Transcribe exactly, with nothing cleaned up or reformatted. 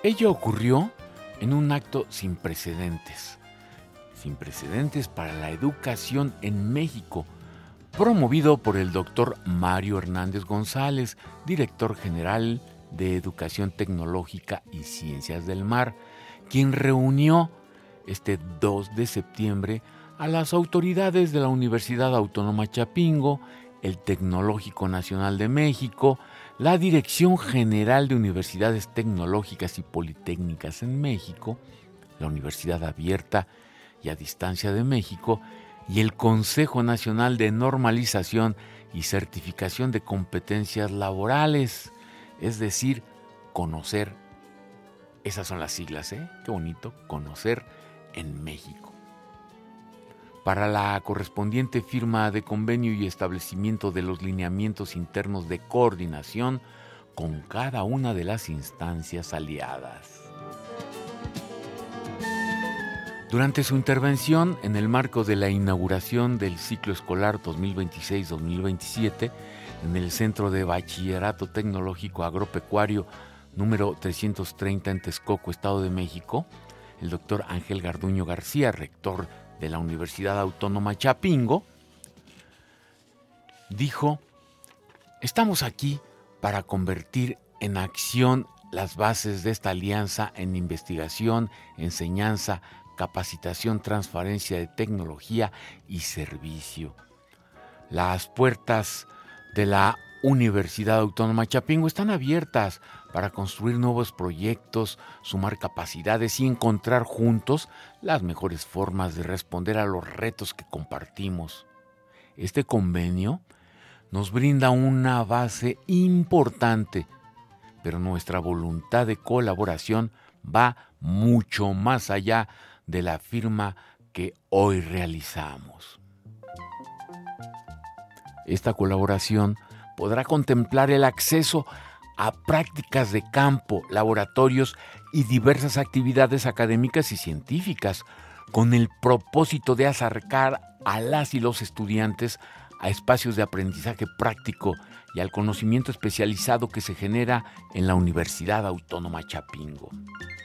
Ello ocurrió en un acto sin precedentes, sin precedentes para la educación en México, promovido por el doctor Mario Hernández González, director general de Educación Tecnológica y Ciencias del Mar, quien reunió este dos de septiembre a las autoridades de la Universidad Autónoma Chapingo, el Tecnológico Nacional de México, la Dirección General de Universidades Tecnológicas y Politécnicas en México, la Universidad Abierta y a Distancia de México y el Consejo Nacional de Normalización y Certificación de Competencias Laborales, es decir, conocer. Esas son las siglas, ¿eh? Qué bonito, conocer en México. Para la correspondiente firma de convenio y establecimiento de los lineamientos internos de coordinación con cada una de las instancias aliadas. Durante su intervención en el marco de la inauguración del ciclo escolar dos mil veintiséis dos mil veintisiete en el Centro de Bachillerato Tecnológico Agropecuario número trescientos treinta en Texcoco, Estado de México, el doctor Ángel Garduño García, rector de la Universidad Autónoma Chapingo, dijo: estamos aquí para convertir en acción las bases de esta alianza en investigación, enseñanza, capacitación, transferencia de tecnología y servicio. Las puertas de la Universidad Autónoma Chapingo están abiertas para construir nuevos proyectos, sumar capacidades y encontrar juntos las mejores formas de responder a los retos que compartimos. Este convenio nos brinda una base importante, pero nuestra voluntad de colaboración va mucho más allá de la firma que hoy realizamos. Esta colaboración podrá contemplar el acceso a prácticas de campo, laboratorios y diversas actividades académicas y científicas, con el propósito de acercar a las y los estudiantes a espacios de aprendizaje práctico y al conocimiento especializado que se genera en la Universidad Autónoma Chapingo.